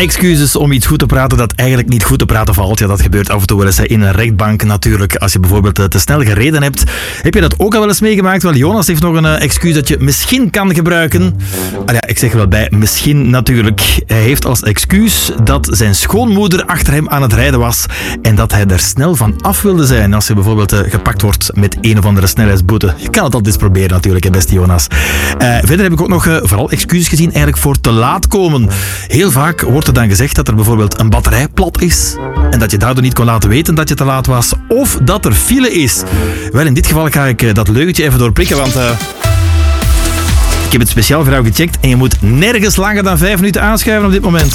excuses om iets goed te praten dat eigenlijk niet goed te praten valt. Ja, dat gebeurt af en toe wel eens in een rechtbank natuurlijk. Als je bijvoorbeeld te snel gereden hebt. Heb je dat ook al wel eens meegemaakt? Wel, Jonas heeft nog een excuus dat je misschien kan gebruiken. Ah ja, ik zeg er wel bij, misschien natuurlijk. Hij heeft als excuus dat zijn schoonmoeder achter hem aan het rijden was en dat hij er snel van af wilde zijn als je bijvoorbeeld gepakt wordt met een of andere snelheidsboete. Je kan het altijd eens proberen natuurlijk, hè, beste Jonas. Verder heb ik ook nog vooral excuses gezien eigenlijk voor te laat komen. Heel vaak wordt er dan gezegd dat er bijvoorbeeld een batterij plat is en dat je daardoor niet kon laten weten dat je te laat was of dat er file is. Wel, in dit geval ga ik dat leugentje even doorprikken, want ik heb het speciaal voor jou gecheckt en je moet nergens langer dan 5 minuten aanschuiven op dit moment.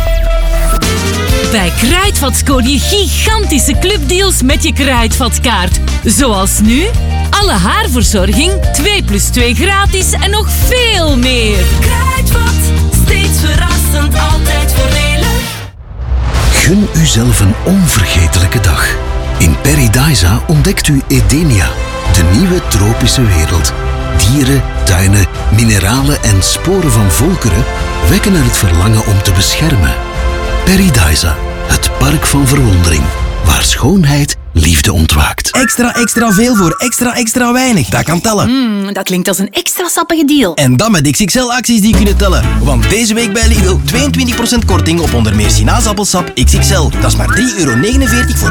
Bij Kruidvat scoor je gigantische clubdeals met je Kruidvatkaart. Zoals nu, alle haarverzorging, 2+2 gratis en nog veel meer. Kruidvat, steeds verrassend, altijd voordelig. Gun uzelf een onvergetelijke dag. In Paradisa ontdekt u Edenia, de nieuwe tropische wereld. Dieren, tuinen, mineralen en sporen van volkeren wekken er het verlangen om te beschermen. Paradisa, het park van verwondering, waar schoonheid liefde ontwaakt. Extra veel voor extra weinig. Dat kan tellen. Dat klinkt als een extra sappige deal. En dan met XXL-acties die kunnen tellen. Want deze week bij Lidl 22% korting op onder meer sinaasappelsap XXL. Dat is maar €3,49 voor